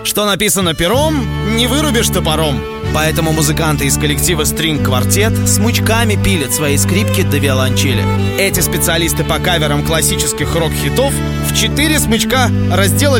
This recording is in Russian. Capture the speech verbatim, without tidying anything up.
Что написано пером, не вырубишь топором. Поэтому музыканты из коллектива String Quartet смычками пилят свои скрипки до виолончели. Эти специалисты по каверам классических рок-хитов в четыре смычка разделали